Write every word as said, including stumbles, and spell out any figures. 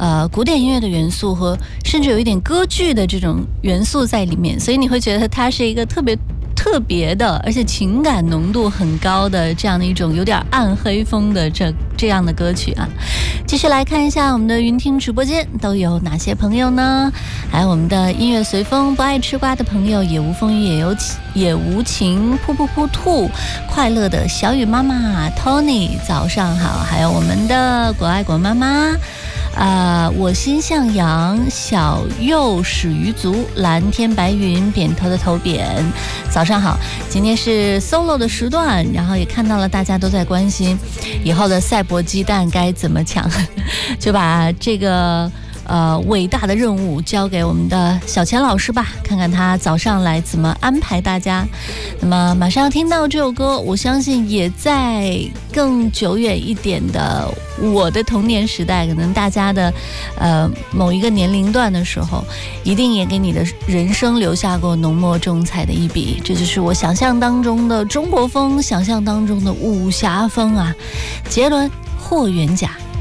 呃古典音乐的元素和甚至有一点歌剧的这种元素在里面，所以你会觉得它是一个特别特别的，而且情感浓度很高的这样的一种有点暗黑风的这这样的歌曲啊。继续来看一下我们的云听直播间都有哪些朋友呢？还有我们的音乐随风，不爱吃瓜的朋友，也无风雨也有也无情，噗噗噗兔，快乐的小雨妈妈 Tony 早上好，还有我们的果爱果妈妈。啊、呃，我心向阳，小右始于足，蓝天白云，扁头的头扁。早上好，今天是 solo 的时段，然后也看到了大家都在关心以后的赛博鸡蛋该怎么抢，就把这个呃伟大的任务交给我们的小钱老师吧，看看他早上来怎么安排大家。那么马上要听到这首歌，我相信也在更久远一点的我的童年时代，可能大家的呃某一个年龄段的时候，一定也给你的人生留下过浓墨重彩的一笔。这就是我想象当中的中国风，想象当中的武侠风啊。杰伦霍元甲。